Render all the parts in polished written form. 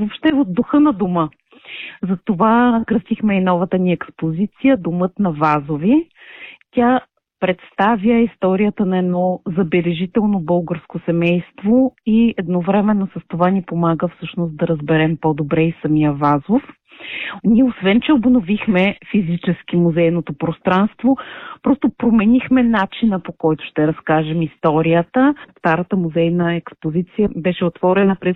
въобще от духа на дома. Затова кръстихме и новата ни експозиция "Домът на Вазови". Тя представя историята на едно забележително българско семейство и едновременно с това ни помага всъщност да разберем по-добре и самия Вазов. Ние, освен че обновихме физически музейното пространство, просто променихме начина, по който ще разкажем историята. Старата музейна експозиция беше отворена през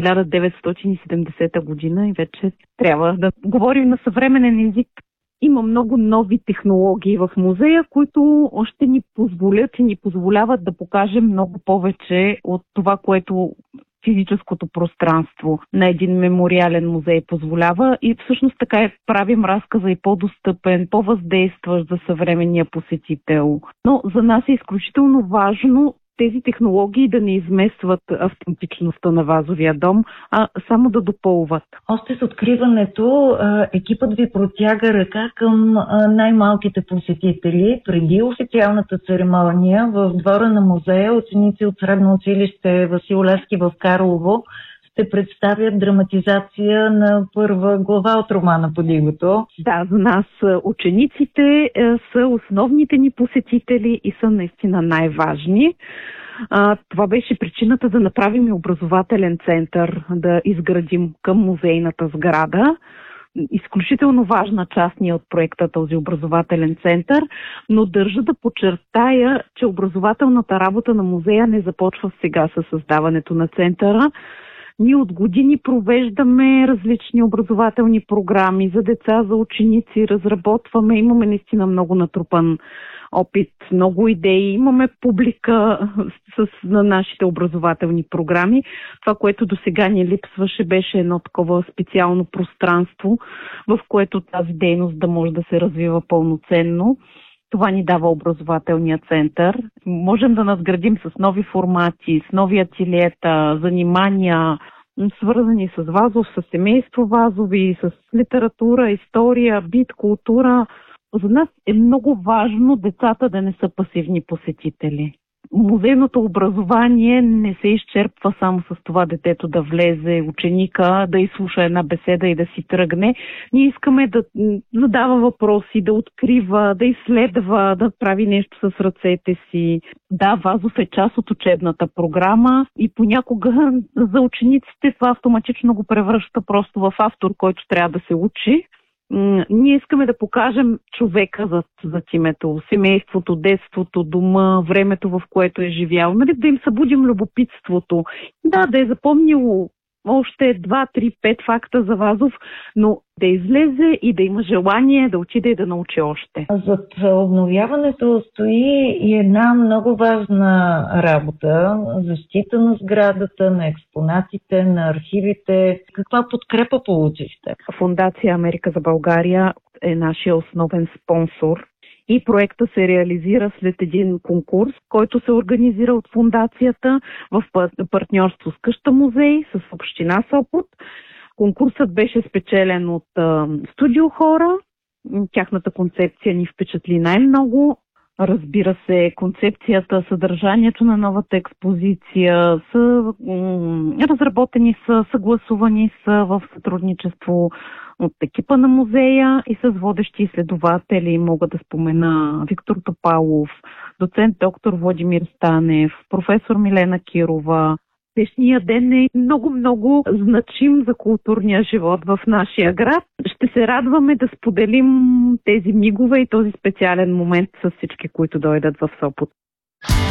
1970 година и вече трябва да говорим на съвременен език. Има много нови технологии в музея, които ще ни позволят и ни позволяват да покажем много повече от това, което физическото пространство на един мемориален музей позволява, и всъщност така правим разказа и по-достъпен, по-въздействащ за съвременния посетител. Но за нас е изключително важно тези технологии да не изместват автентичността на Вазовия дом, а само да допълват. Още с откриването екипът ви протяга ръка към най-малките посетители. Преди официалната церемония в двора на музея ученици от средно училище Васил Левски в Карлово ще представят драматизация на първа глава от романа "Под игото". Да, за нас учениците са основните ни посетители и са наистина най-важни. Това беше причината да направим и образователен център, да изградим към музейната сграда. Изключително важна част ни от проекта този образователен център, но държа да подчертая, че образователната работа на музея не започва сега със създаването на центъра. Ние от години провеждаме различни образователни програми за деца, за ученици, разработваме, имаме наистина много натрупан опит, много идеи, имаме публика на нашите образователни програми. Това, което до сега ни липсваше, беше едно такова специално пространство, в което тази дейност да може да се развива пълноценно. Това ни дава образователния център. Можем да надградим с нови формати, с нови ателиета, занимания, свързани с Вазов, с семейство Вазови, с литература, история, бит, култура. За нас е много важно децата да не са пасивни посетители. Музейното образование не се изчерпва само с това детето да влезе, ученика да изслуша една беседа и да си тръгне. Ние искаме да задава въпроси, да открива, да изследва, да прави нещо с ръцете си. Да, Вазов е част от учебната програма и понякога за учениците това автоматично го превръща просто в автор, който трябва да се учи. Ние искаме да покажем човека зад името, семейството, детството, дома, времето, в което е живял, нали, да им събудим любопитството. Да е запомнило още 2, 3, 5 факта за Вазов, но да излезе и да има желание да отиде и да научи още. Зад обновяването стои и една много важна работа – защита на сградата, на експонатите, на архивите. Каква подкрепа получихте? Фондация Америка за България е нашия основен спонсор. И проекта се реализира след един конкурс, който се организира от фондацията в партньорство с къща музей, с община Сопот. Конкурсът беше спечелен от Студио Хора. Тяхната концепция ни впечатли най-много. Разбира се, концепцията, съдържанието на новата експозиция са разработени, са съгласувани са в сътрудничество от екипа на музея и с водещи изследователи. Мога да спомена Виктор Топалов, доцент доктор Владимир Станев, професор Милена Кирова. Днешният ден е много значим за културния живот в нашия град. Ще се радваме да споделим тези мигове и този специален момент с всички, които дойдат в Сопот.